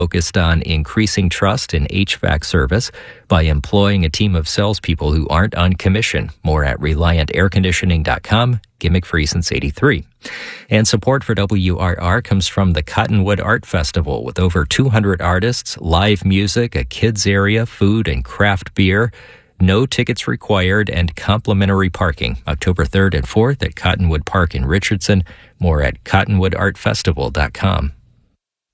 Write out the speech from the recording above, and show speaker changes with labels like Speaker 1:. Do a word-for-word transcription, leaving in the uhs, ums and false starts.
Speaker 1: focused on increasing trust in H V A C service by employing a team of salespeople who aren't on commission. More at reliant air conditioning dot com, gimmick free since eighty-three. And support for W R R comes from the Cottonwood Art Festival with over two hundred artists, live music, a kids area, food and craft beer. No tickets required and complimentary parking. October third and fourth at Cottonwood Park in Richardson. More at cottonwood art festival dot com.